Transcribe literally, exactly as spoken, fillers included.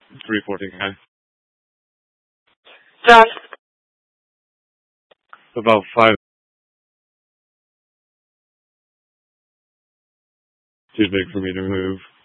Reporting high. John. About five. Too big for me to move.